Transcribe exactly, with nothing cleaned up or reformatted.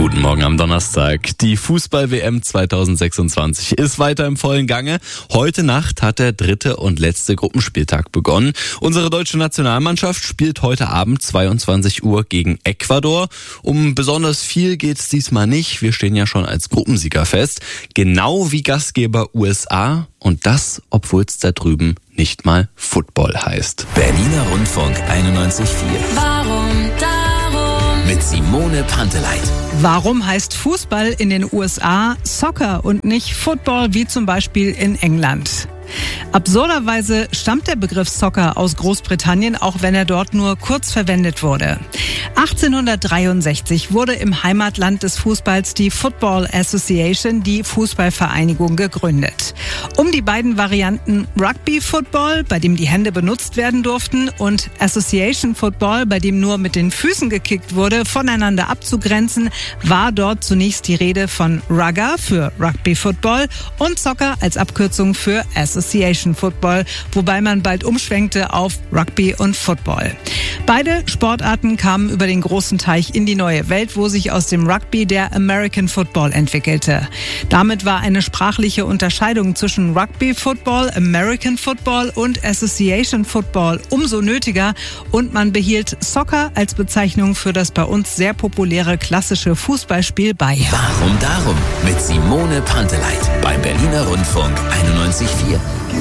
Guten Morgen am Donnerstag. Die Fußball-W M zwanzig sechsundzwanzig ist weiter im vollen Gange. Heute Nacht hat der dritte und letzte Gruppenspieltag begonnen. Unsere deutsche Nationalmannschaft spielt heute Abend zweiundzwanzig Uhr gegen Ecuador. Um besonders viel geht's diesmal nicht. Wir stehen ja schon als Gruppensieger fest. Genau wie Gastgeber U S A. Und das, obwohl es da drüben nicht mal Football heißt. Berliner Rundfunk einundneunzig Komma vier. Warum darum? Mit Simone Panteleit. Warum heißt Fußball in den U S A Soccer und nicht Football wie zum Beispiel in England? Absurderweise stammt der Begriff Soccer aus Großbritannien, auch wenn er dort nur kurz verwendet wurde. achtzehnhundertdreiundsechzig wurde im Heimatland des Fußballs die Football Association, die Fußballvereinigung, gegründet. Um die beiden Varianten Rugby Football, bei dem die Hände benutzt werden durften, und Association Football, bei dem nur mit den Füßen gekickt wurde, voneinander abzugrenzen, war dort zunächst die Rede von Rugger für Rugby Football und Soccer als Abkürzung für Association Football, wobei man bald umschwenkte auf Rugby und Football. Beide Sportarten kamen über den großen Teich in die neue Welt, wo sich aus dem Rugby der American Football entwickelte. Damit war eine sprachliche Unterscheidung zwischen Rugby Football, American Football und Association Football umso nötiger, und man behielt Soccer als Bezeichnung für das bei uns sehr populäre klassische Fußballspiel bei. Warum darum? Mit Simone Panteleit beim Berliner Rundfunk einundneunzig Komma vier.